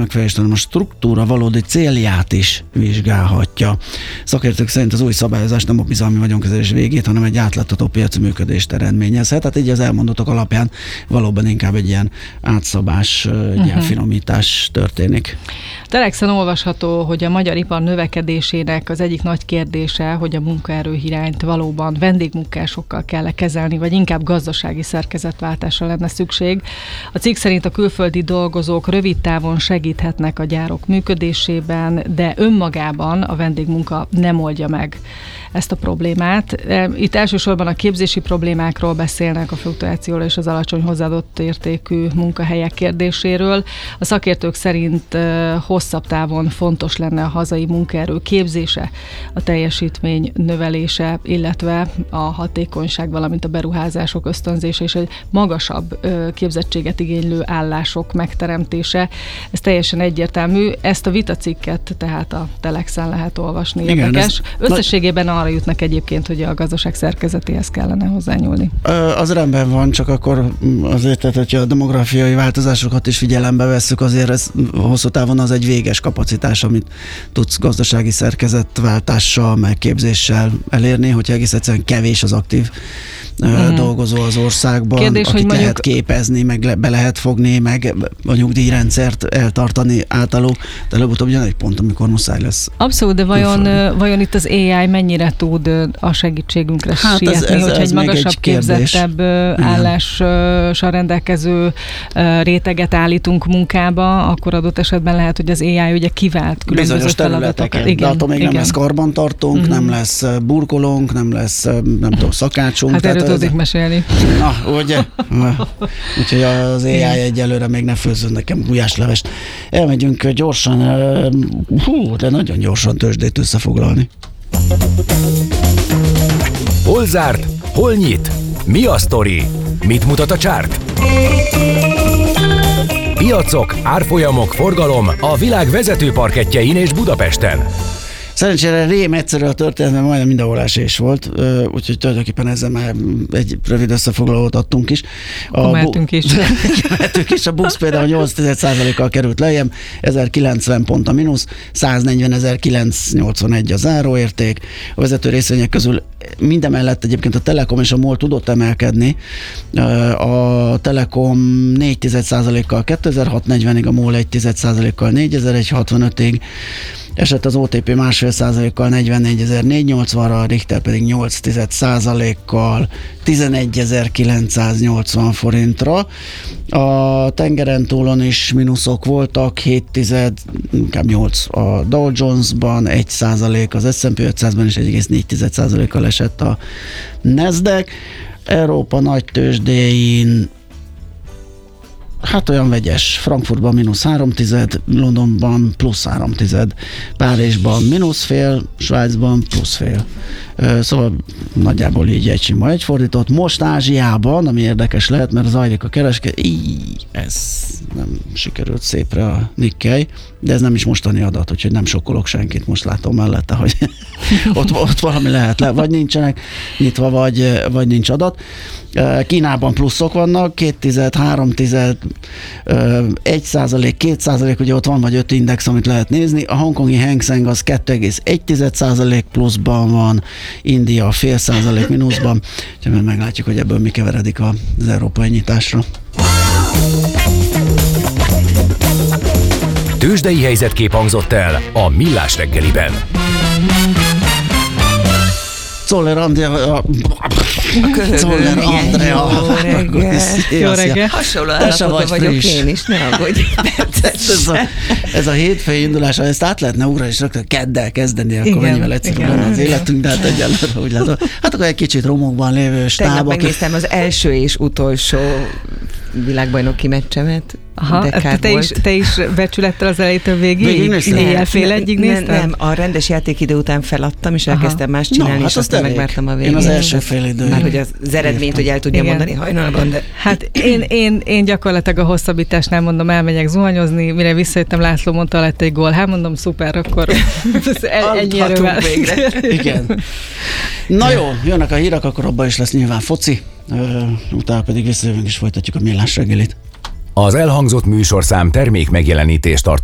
megfelelést, hanem a struktúra valódi célját is vizsgálhatja. Szakértők szerint az új szabályozás nem a bizalmi vagyonkezelés végét, hanem egy átlátható piaci működést eredményezhet. Tehát így az elmondottak alapján valóban inkább egy ilyen átszabás, egy ilyen finomítás történik. Telexen olvasható, hogy a magyar ipar növekedésének az egyik nagy kérdése, hogy a munkaerőhiányt valóban vendégmunkásokkal kell kezelni, vagy inkább gazdasági szerkezetváltásra lenne szükség. A cikk szerint a külföldi dolgozók rövid távon segíthetnek a gyárok működésében, de önmagában a vendégmunka nem oldja meg ezt a problémát. Itt elsősorban a képzési problémákról beszélnek, a fluktuációról és az alacsony hozzáadott értékű munkahelyek kérdéséről. A szakértők szerint hosszabb távon fontos lenne a hazai munkaerő képzése, a teljesítmény növelése, illetve a hatékonyság, valamint a beruházások ösztönzése és egy magasabb képzettséget igénylő állások megteremtése. Ez teljesen egyértelmű. Ezt a vitacikket tehát a Telexen lehet olvasni. Érdekes. Összességében arra jutnak egyébként, hogy a gazdaság szerkezetéhez kellene hozzányúlni. Az rendben van, csak akkor azért, tehát, hogyha a demográfiai változásokat is figyelembe vesszük, azért ez hosszú távon az egy véges kapacitás, amit tudsz gazdasági szerkezetváltással, megképzéssel elérni, hogyha egész egyszerűen kevés az aktív dolgozó az országban, kérdés, akit hogy lehet képezni, meg be lehet fogni, meg a nyugdíjrendszert eltartani általuk, de előbb-utóbb jön egy pont, amikor muszáj lesz. Abszolút, de vajon itt az AI mennyire tud a segítségünkre sietni, hogyha egy magasabb képzettebb állással rendelkező réteget állítunk munkába, akkor adott esetben lehet, hogy az AI ugye kivált különböző feladatokat. De attól még nem lesz karbantartónk, nem lesz burkolónk, nem lesz, nem tudom, szakácsunk. Hát erről tudnék mesélni. Na, ugye? Úgyhogy az AI egyelőre még ne főzzön nekem gulyáslevest. Elmegyünk gyorsan, de nagyon gyorsan tőzsdét összefoglalni. Hol zárt? Hol nyit? Mi a sztori? Mit mutat a csárt? Piacok, árfolyamok, forgalom a világ vezető parkettjein és Budapesten. Szerencsére rém egyszerű a történet, mert majdnem mindenhol esés volt, úgyhogy tulajdonképpen ezzel már egy rövid összefoglalót adtunk is. Mehetünk is. A BUX például 8%-kal került lejjebb, 1090 pont a mínusz, 140.981 a záróérték. A vezető részvények közül mindemellett egyébként a Telekom és a MOL tudott emelkedni. A Telekom 4,1%-kal 2640-ig, a MOL 1,1%-kal 4165-ig, esett az OTP 1,5%-kal 44.480-ra, a Richter pedig 8,1%-kal 11.980 forintra. A tengeren túlon is mínuszok voltak, inkább 8 a Dow Jones-ban, 1%, az S&P 500-ban is 1,4%-kal esett a Nasdaq. Európa nagy tőzsdéin hát olyan vegyes. Frankfurtban -3%, Londonban +3%, Párizsban -0,5%, Svájcban +0,5%. Szóval nagyjából így egy sima egyfordított. Most Ázsiában, ami érdekes lehet, mert zajlik a kereskedés, ez nem sikerült szépre a Nikkei, de ez nem is mostani adat, úgyhogy nem sokkolok senkit, most látom mellette, hogy ott valami lehet, vagy nincsenek nyitva, vagy nincs adat. Kínában pluszok vannak, 2,1%, 3,1%, 2%, ugye ott van vagy 5 index, amit lehet nézni. A hongkongi Hang Seng az 2,1% pluszban van, India 0,5% mínuszban, úgyhogy meglátjuk, hogy ebből mi keveredik az európai nyitásra. Tőzsdei helyzetkép hangzott el a Millás reggeliben. Czoller Andrea. Jó reggel. Hasonló állapotban vagyok én is, ne aggódj. Ez a hétfői indulás, ezt át lehetne újra és rögtön keddel kezdeni, akkor mennyivel egyszerűbb lenne az életünk, de hát egyelőre úgy látom. Hát akkor egy kicsit romokban lévő stáb. Tegnap megnéztem az első és utolsó világbajnoki meccsemet. Aha, te is becsülettel az elejétől végig? Éjjel fél egyig néztem? Nem, a rendes játékidő után feladtam, és elkezdtem más csinálni, és aztán megvártam a végén. Én az első fél időn. Már hogy az eredményt, hogy el tudja mondani hajnalban, de... Hát én gyakorlatilag a hosszabbításnál mondom, elmegyek zuhanyozni, mire visszajöttem, László mondta, lett egy gól. Hát mondom, szuper, akkor ennyi erővel. Végre. Igen. Na jó, jönnek a hírek, akkor abban is lesz nyilván foci, utána pedig visszajövünk és folytatjuk a Millás reggelit. Az elhangzott műsorszám termék megjelenítést